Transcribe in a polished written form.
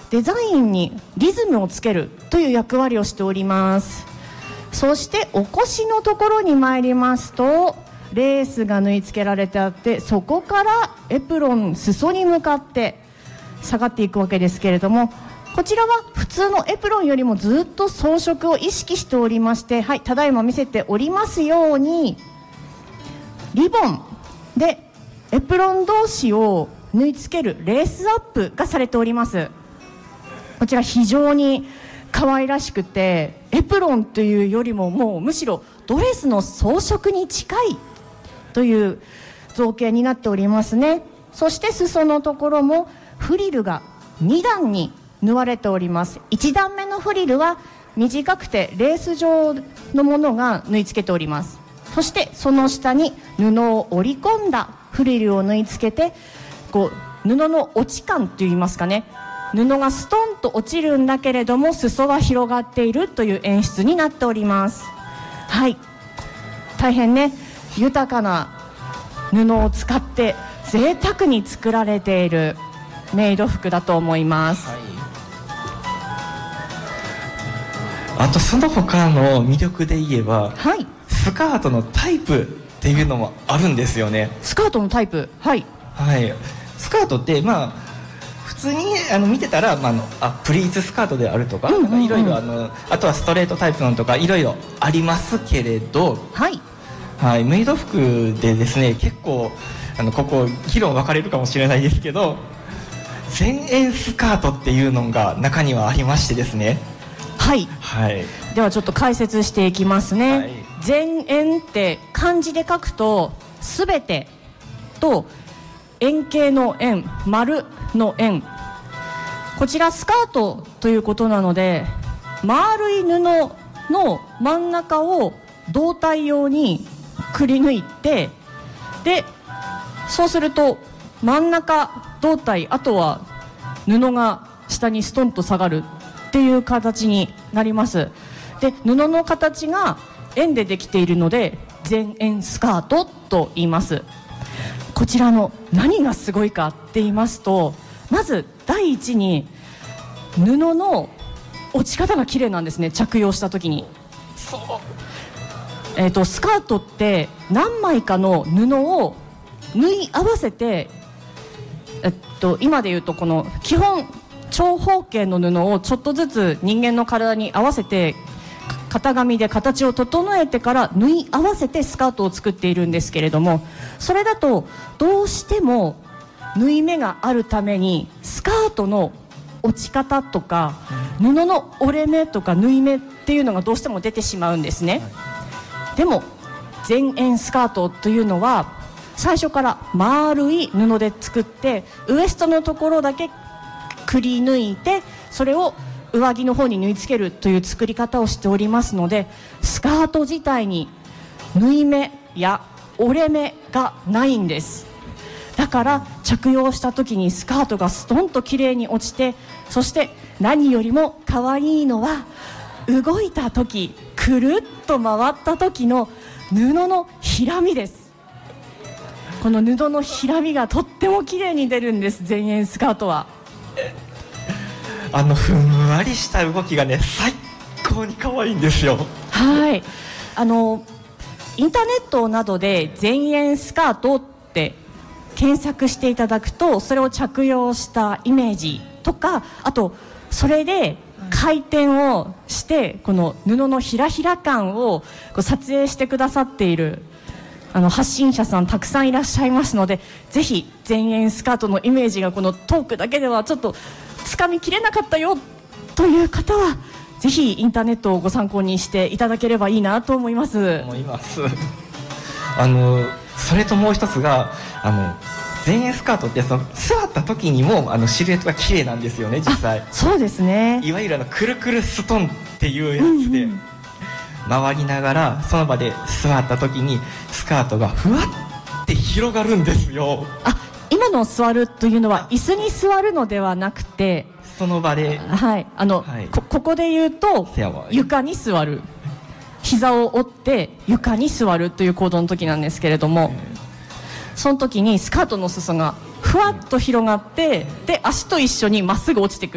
デザインにリズムをつけるという役割をしております。そしてお腰のところに参りますと、レースが縫い付けられてあって、そこからエプロン裾に向かって下がっていくわけですけれども、こちらは普通のエプロンよりもずっと装飾を意識しておりまして、はい、ただいま見せておりますようにリボンでエプロン同士を縫い付けるレースアップがされております。こちら非常に可愛らしくて、エプロンというよりももうむしろドレスの装飾に近いという造形になっておりますね。そして裾のところもフリルが2段に縫われております。1段目のフリルは短くてレース状のものが縫い付けております。そしてその下に布を織り込んだフリルを縫い付けて、こう布の落ち感といいますかね、布がストンと落ちるんだけれども裾は広がっているという演出になっております。はい、大変ね豊かな布を使って贅沢に作られているメイド服だと思います。 はい、あとその他の魅力で言えば、 はい、 スカートのタイプっていうのもあるんですよね。 スカートのタイプ、はい、 はい、スカートって普通に見てたら、プリーツスカートであるとか、いろいろあとはストレートタイプのとかいろいろありますけれど、 はい、 はい、メイド服でですね、結構ここ議論分かれるかもしれないですけど、前円スカートっていうのが中にはありましてですね。 はい、 はい、 ではちょっと解説していきますね。 はい、 前円って漢字で書くとすべてと円形の円、丸の円、こちらスカートということなので、丸い布の真ん中を胴体用にくり抜いて、でそうすると真ん中胴体、あとは布が下にストンと下がるっていう形になります。で布の形が円でできているので前円スカートと言います。こちらの何がすごいかって言いますと、まず第一に布の落ち方が綺麗なんですね、着用した時に。スカートって何枚かの布を縫い合わせて、今でいうとこの基本長方形の布をちょっとずつ人間の体に合わせて型紙で形を整えてから縫い合わせてスカートを作っているんですけれども、それだとどうしても縫い目があるためにスカートの落ち方とか布の折れ目とか縫い目っていうのがどうしても出てしまうんですね。でも前円スカートというのは最初から丸い布で作って、ウエストのところだけくり抜いて、それを上着の方に縫い付けるという作り方をしておりますので、スカート自体に縫い目や折れ目がないんです。だから着用した時にスカートがストンと綺麗に落ちて、そして何よりも可愛いのは動いた時、くるっと回った時の布のひらみです。この布のひらみがとっても綺麗に出るんです、前円スカートは。 ふんわりした動きがね、最高に可愛いんですよ。 はい、インターネットなどで前円スカートって検索していただくと、それを着用したイメージとか、あとそれで回転をしてこの布のひらひら感を撮影してくださっている発信者さんたくさんいらっしゃいますので、ぜひ前円スカートのイメージがこのトークだけではちょっとつかみきれなかったよという方は、ぜひインターネットをご参考にしていただければいいなと思います。 それともう一つが前円スカートって座った時にもシルエットが綺麗なんですよね、実際。 そうですね、 いわゆるくるくるストンっていうやつで、回りながらその場で座った時にスカートがふわって広がるんですよ。 今の座るというのは椅子に座るのではなくて、 その場で、 はい、ここで言うと床に座る、膝を折って床に座るという行動の時なんですけれども、その時にスカートの裾がふわっと広がって、で足と一緒にまっすぐ落ちてくる。